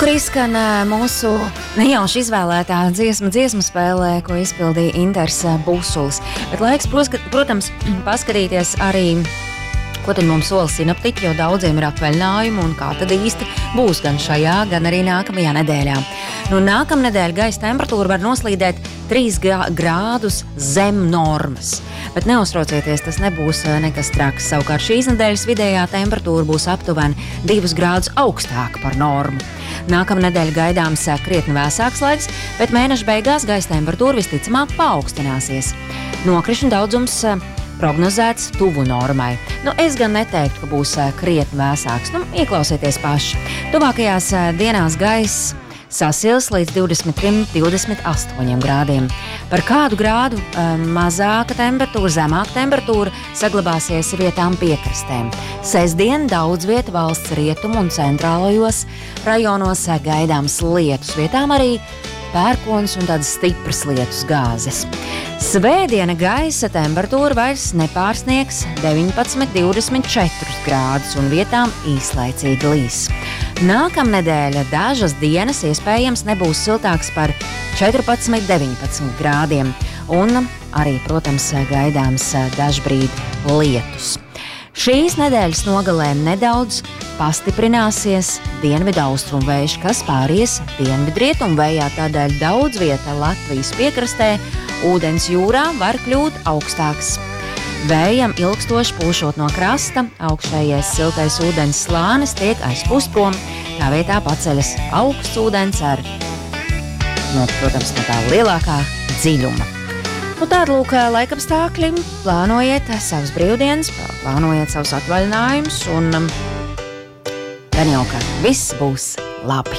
Kur izskan mūsu nejauši izvēlētā dziesmu spēlē, ko izpildīja Inters Busulis. Bet laiks, protams, paskatīties arī, ko tad mums sola sinoptiķi, jo daudziem ir atvaļinājumi un kā tad īsti būs gan šajā, gan arī nākamajā nedēļā. Nākamnedēļ gaisa temperatūra var noslīdēt 3 grādus zem normas. Bet neuztraucieties, tas nebūs nekas traks. Savukārt šīs nedēļas vidējā temperatūra būs aptuveni 2 grādus augstāka par normu. Nākamnedēļ gaidāms krietni vēsāks laiks, bet mēneša beigās gaisa temperatūra visticamāk paaugstināsies. Nokrišņu daudzums prognozēts tuvu normai. Es gan neteiktu, ka būs krietni vēsāks. Ieklausieties paši. Tuvākajās dienās gaiss sasils līdz 23–28 grādiem. Par kādu grādu mazāka temperatūra, zemāka temperatūra saglabāsies vietām piekrastēm. Sestdien daudz vieta valsts rietumu un centrālajos rajonos gaidāms lietus, vietām arī pērkons un tādas stipras lietus gāzes. Svētdiena gaisa temperatūra vairs nepārsniegs 19–24 grādus un vietām īslaicīgi līs. Nākamnedēļ dažas dienas iespējams nebūs siltāks par 14–19 grādiem un arī, protams, gaidāms dažbrīd lietus. Šīs nedēļas nogalē nedaudz pastiprināsies dienvidu-austrumu vējš, kas pāries dienvidrietumu vējā, tādēļ daudz vieta Latvijas piekrastē ūdens jūrā var kļūt augstāks. Vējam ilgstoši pūšot no krasta, augšējais siltais ūdens slānis tiek aizpūst prom, tā vietā paceļas augsts ūdens ar, protams, no tā lielākā dziļuma. Tāda lūk laikapstākļi, plānojiet savus brīvdienas, plānojiet savus atvaļinājumus un gan jau, ka viss būs labi.